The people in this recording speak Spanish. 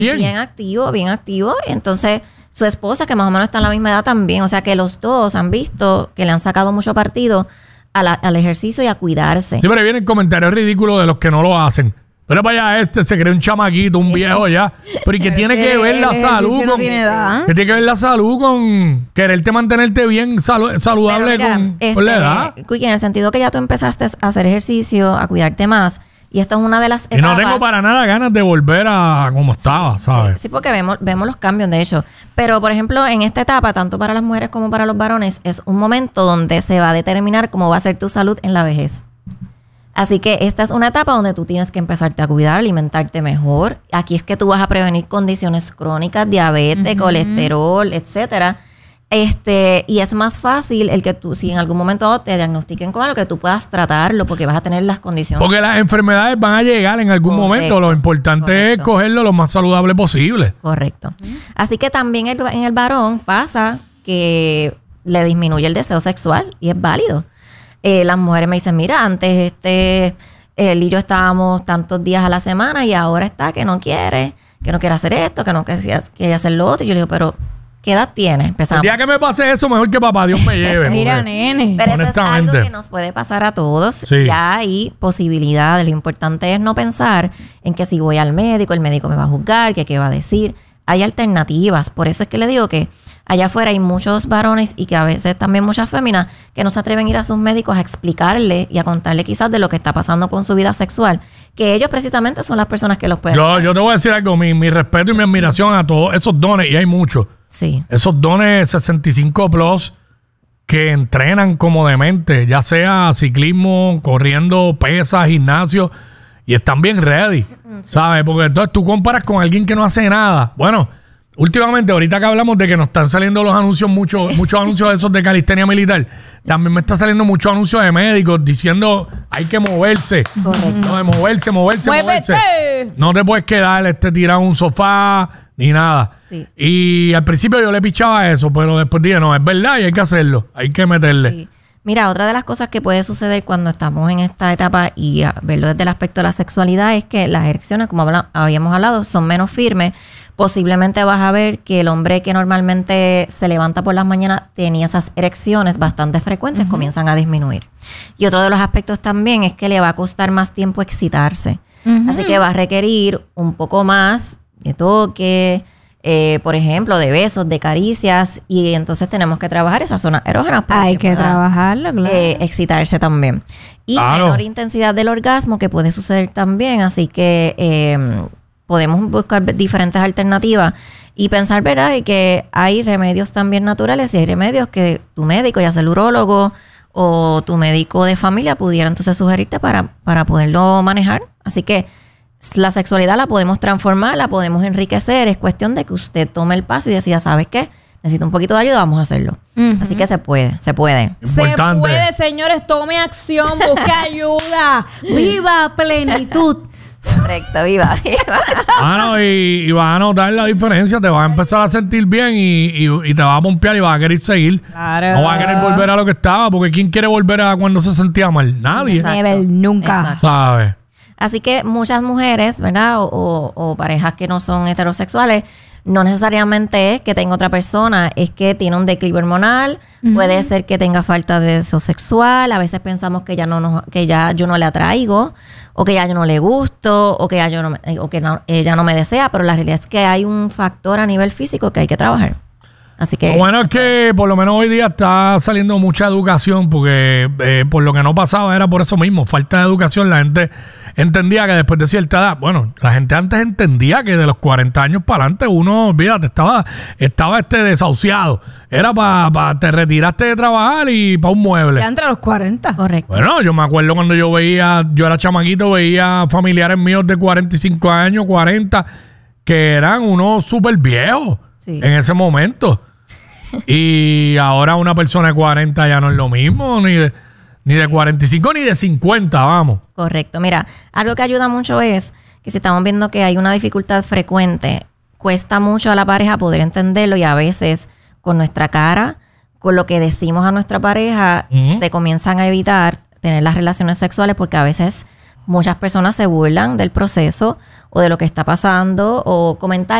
Bien activo, bien activo. Entonces, su esposa, que más o menos está en la misma edad también. O sea, que los dos han visto que le han sacado mucho partido al ejercicio y a cuidarse. Siempre viene el comentario ridículo de los que no lo hacen. Pero para allá se cree un chamaquito, un viejo ya. Pero ¿y qué tiene que ver la salud con... ¿Qué tiene que ver la salud con quererte mantenerte bien saludable mira, con la edad? Quickie, en el sentido que ya tú empezaste a hacer ejercicio, a cuidarte más, y esto es una de las etapas... Y no tengo para nada ganas de volver a como estaba, ¿sabes? Sí, porque vemos los cambios, de hecho. Pero, por ejemplo, en esta etapa, tanto para las mujeres como para los varones, es un momento donde se va a determinar cómo va a ser tu salud en la vejez. Así que esta es una etapa donde tú tienes que empezarte a cuidar, alimentarte mejor. Aquí es que tú vas a prevenir condiciones crónicas, diabetes, colesterol, etcétera. Y es más fácil el que tú, si en algún momento te diagnostiquen con algo, que tú puedas tratarlo porque vas a tener las condiciones. Porque las enfermedades van a llegar en algún momento. Lo importante es cogerlo lo más saludable posible. Correcto. Así que también en el varón pasa que le disminuye el deseo sexual y es válido. Las mujeres me dicen, mira, antes él y yo estábamos tantos días a la semana y ahora está que no quiere hacer esto, que no quiere hacer lo otro. Y yo le digo, pero ¿qué edad tiene? Empezamos. El día que me pase eso, mejor que papá Dios me lleve. Mira, nene. Pero eso es algo que nos puede pasar a todos. Sí. Ya hay posibilidades. Lo importante es no pensar en que si voy al médico, el médico me va a juzgar, que qué va a decir. Hay alternativas. Por eso es que le digo que allá afuera hay muchos varones y que a veces también muchas féminas que no se atreven a ir a sus médicos a explicarle y a contarle quizás de lo que está pasando con su vida sexual. Que ellos precisamente son las personas que los pueden... Yo te voy a decir algo. Mi respeto y mi admiración a todos esos dones, y hay muchos. Sí. Esos dones 65 plus que entrenan como demente, ya sea ciclismo, corriendo, pesas, gimnasio, y están bien ready, ¿sabes? Porque entonces tú comparas con alguien que no hace nada. Bueno, últimamente, ahorita que hablamos de que nos están saliendo los anuncios, muchos anuncios de esos de calistenia militar, también me está saliendo muchos anuncios de médicos diciendo hay que moverse. Correcto. No, de moverse. No te puedes quedar tirado en un sofá ni nada. Sí. Y al principio yo le pichaba eso, pero después dije, no, es verdad y hay que hacerlo. Hay que meterle. Sí. Mira, otra de las cosas que puede suceder cuando estamos en esta etapa y a verlo desde el aspecto de la sexualidad es que las erecciones, como habíamos hablado, son menos firmes. Posiblemente vas a ver que el hombre que normalmente se levanta por las mañanas tenía esas erecciones bastante frecuentes, comienzan a disminuir. Y otro de los aspectos también es que le va a costar más tiempo excitarse. Así que va a requerir un poco más de toque, por ejemplo, de besos, de caricias, y entonces tenemos que trabajar esas zonas erógenas. Hay que trabajarlo, claro. Excitarse también. Y menor intensidad del orgasmo, que puede suceder también, así que podemos buscar diferentes alternativas y pensar, ¿verdad?, y que hay remedios también naturales y hay remedios que tu médico, ya sea el urólogo o tu médico de familia, pudiera entonces sugerirte para poderlo manejar. Así que la sexualidad la podemos transformar, la podemos enriquecer. Es cuestión de que usted tome el paso y decida, ¿sabes qué? Necesito un poquito de ayuda, vamos a hacerlo. Así que se puede. Se puede, señores. Tome acción, busque ayuda. ¡Viva plenitud! Correcto, viva. Y vas a notar la diferencia. Te vas a empezar a sentir bien y te vas a pompear y vas a querer seguir. Claro. No vas a querer volver a lo que estaba, porque ¿quién quiere volver a cuando se sentía mal? Nadie. Exacto. Nunca. Exacto. ¿Sabes? Así que muchas mujeres, ¿verdad? O parejas que no son heterosexuales, no necesariamente es que tenga otra persona, es que tiene un declive hormonal, puede ser que tenga falta de deseo sexual, a veces pensamos que ya yo no le atraigo, o que ya yo no le gusto, o que ella no me desea, pero la realidad es que hay un factor a nivel físico que hay que trabajar. Así que, bueno, es que por lo menos hoy día está saliendo mucha educación, porque por lo que no pasaba era por eso mismo, falta de educación. La gente entendía que después de cierta edad, bueno, la gente antes entendía que de los 40 años para adelante uno, olvídate, estaba desahuciado. Era te retiraste de trabajar y para un mueble. Ya entre los 40. correcto. Bueno, yo me acuerdo cuando yo era chamaquito, veía familiares míos de 45 años, 40, que eran unos súper viejos en ese momento. Y ahora una persona de 40 ya no es lo mismo, ni de 45 ni de 50, vamos. Correcto. Mira, algo que ayuda mucho es que si estamos viendo que hay una dificultad frecuente, cuesta mucho a la pareja poder entenderlo y a veces con nuestra cara, con lo que decimos a nuestra pareja, se comienzan a evitar tener las relaciones sexuales porque a veces muchas personas se burlan del proceso o de lo que está pasando o comentar